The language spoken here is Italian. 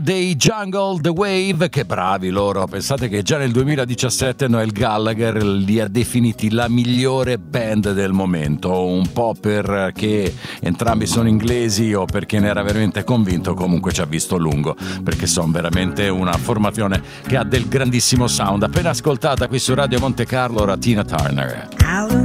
dei Jungle The Wave, che bravi loro, pensate che già nel 2017 Noel Gallagher li ha definiti la migliore band del momento, un po' perché entrambi sono inglesi o perché ne era veramente convinto, comunque ci ha visto lungo, perché sono veramente una formazione che ha del grandissimo sound. Appena ascoltata qui su Radio Monte Carlo, Tina Turner.